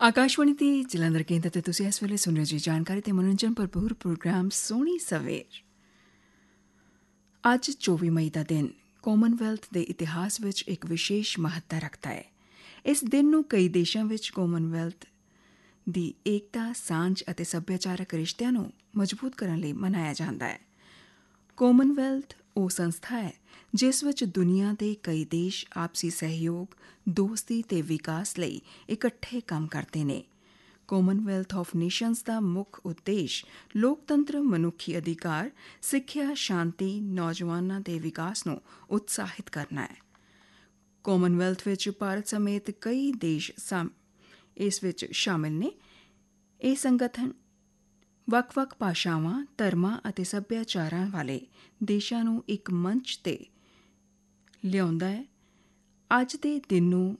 ਆਕਾਸ਼ਵਾਣੀ ਤੇ ਜਲੰਧਰ ਕੇਂਦਰ ਤੇ ਤੁਸੀਂ ਇਸ ਵੇਲੇ ਸੁਣ ਰਹੇ ਜੀ ਜਾਣਕਾਰੀ ਤੇ ਮਨੋਰੰਜਨ ਭਰਪੂਰ ਪ੍ਰੋਗਰਾਮ ਸੋਹਣੀ ਸਵੇਰ। ਅੱਜ 24 ਮਈ ਦਾ ਦਿਨ ਕਾਮਨਵੈਲਥ ਦੇ ਇਤਿਹਾਸ ਵਿੱਚ ਇੱਕ ਵਿਸ਼ੇਸ਼ ਮਹੱਤਤਾ ਰੱਖਦਾ ਹੈ। ਇਸ ਦਿਨ ਨੂੰ ਕਈ ਦੇਸ਼ਾਂ ਵਿੱਚ ਕਾਮਨਵੈਲਥ ਦੀ ਏਕਤਾ, ਸਾਂਝ ਅਤੇ ਸੱਭਿਆਚਾਰਕ ਰਿਸ਼ਤਿਆਂ ਨੂੰ ਮਜ਼ਬੂਤ ਕਰਨ ਲਈ ਮਨਾਇਆ ਜਾਂਦਾ ਹੈ। ਕਾਮਨਵੈਲਥ ਉਹ ਸੰਸਥਾ ਹੈ ਜਿਸ ਵਿੱਚ ਦੁਨੀਆ ਦੇ ਕਈ ਦੇਸ਼ ਆਪਸੀ ਸਹਿਯੋਗ, ਦੋਸਤੀ ਤੇ ਵਿਕਾਸ ਲਈ ਇਕੱਠੇ ਕੰਮ ਕਰਦੇ ਨੇ। ਕਾਮਨਵੈਲਥ ਆਫ ਨੇਸ਼ਨਜ਼ ਦਾ ਮੁੱਖ ਉਦੇਸ਼ ਲੋਕਤੰਤਰ, ਮਨੁੱਖੀ ਅਧਿਕਾਰ, ਸਿੱਖਿਆ, ਸ਼ਾਂਤੀ, ਨੌਜਵਾਨਾਂ ਦੇ ਵਿਕਾਸ ਨੂੰ ਉਤਸ਼ਾਹਿਤ ਕਰਨਾ ਹੈ। ਕਾਮਨਵੈਲਥ ਵਿੱਚ ਭਾਰਤ ਸਮੇਤ ਕਈ ਦੇਸ਼ ਇਸ ਵਿੱਚ ਸ਼ਾਮਿਲ ਨੇ। ਇਹ ਸੰਗਠਨ ਵੱਖ-ਵੱਖ ਭਾਸ਼ਾਵਾਂ, ਧਰਮਾਂ ਅਤੇ ਸੱਭਿਆਚਾਰਾਂ ਵਾਲੇ ਦੇਸ਼ਾਂ ਨੂੰ ਇੱਕ ਮੰਚ ਤੇ ਲਿਆਉਂਦਾ ਹੈ। ਅੱਜ ਦੇ ਦਿਨ ਨੂੰ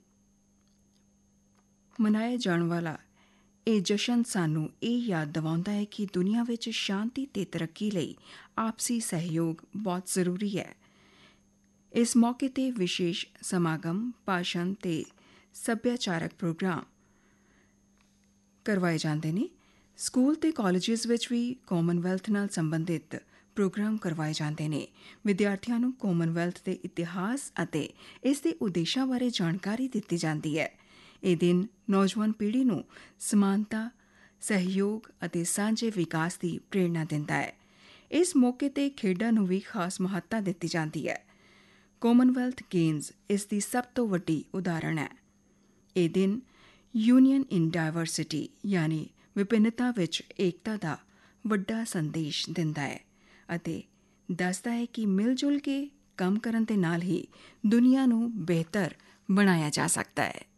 ਮਨਾਇਆ ਜਾਣ ਵਾਲਾ ਇਹ ਜਸ਼ਨ ਸਾਨੂੰ ਇਹ ਯਾਦ ਦਿਵਾਉਂਦਾ ਹੈ ਕਿ ਦੁਨੀਆ ਵਿੱਚ ਸ਼ਾਂਤੀ ਤੇ ਤਰੱਕੀ ਲਈ ਆਪਸੀ ਸਹਿਯੋਗ ਬਹੁਤ ਜ਼ਰੂਰੀ ਹੈ। ਇਸ ਮੌਕੇ ਤੇ ਵਿਸ਼ੇਸ਼ ਸਮਾਗਮ, ਭਾਸ਼ਣ ਤੇ ਸੱਭਿਆਚਾਰਕ ਪ੍ਰੋਗਰਾਮ ਕਰਵਾਏ ਜਾਂਦੇ ਨੇ। ਸਕੂਲ ਤੇ ਕਾਲਜਿਸ ਵਿੱਚ ਵੀ ਕਾਮਨਵੈਲਥ ਨਾਲ ਸੰਬੰਧਿਤ ਪ੍ਰੋਗਰਾਮ ਕਰਵਾਏ ਜਾਂਦੇ ਨੇ। ਵਿਦਿਆਰਥੀਆਂ ਨੂੰ ਕਾਮਨਵੈਲਥ ਦੇ ਇਤਿਹਾਸ ਅਤੇ ਇਸ ਦੇ ਉਦੇਸ਼ਾਂ ਬਾਰੇ ਜਾਣਕਾਰੀ ਦਿੱਤੀ ਜਾਂਦੀ ਹੈ। ਇਹ ਦਿਨ ਨੌਜਵਾਨ ਪੀੜ੍ਹੀ ਨੂੰ ਸਮਾਨਤਾ, ਸਹਿਯੋਗ ਅਤੇ ਸਾਂਝੇ ਵਿਕਾਸ ਦੀ ਪ੍ਰੇਰਨਾ ਦਿੰਦਾ ਹੈ। ਇਸ ਮੌਕੇ ਤੇ ਖੇਡਾਂ ਨੂੰ ਵੀ ਖਾਸ ਮਹੱਤਤਾ ਦਿੱਤੀ ਜਾਂਦੀ ਹੈ। ਕਾਮਨਵੈਲਥ ਗੇਮਜ਼ ਇਸ ਦੀ ਸਭ ਤੋਂ ਵੱਡੀ ਉਦਾਹਰਣ ਹੈ। ਇਹ ਦਿਨ ਯੂਨੀਅਨ ਇਨ ਡਾਇਵਰਸਿਟੀ ਯਾਨੀ ਵਿਭਿੰਨਤਾ ਵਿੱਚ ਏਕਤਾ ਦਾ ਵੱਡਾ ਸੰਦੇਸ਼ ਦਿੰਦਾ ਹੈ ਅਤੇ ਦੱਸਦਾ ਹੈ ਕਿ ਮਿਲ ਜੁਲ ਕੇ ਕੰਮ ਕਰਨ ਦੇ ਨਾਲ ਹੀ ਦੁਨੀਆ ਨੂੰ ਬਿਹਤਰ ਬਣਾਇਆ ਜਾ ਸਕਦਾ ਹੈ।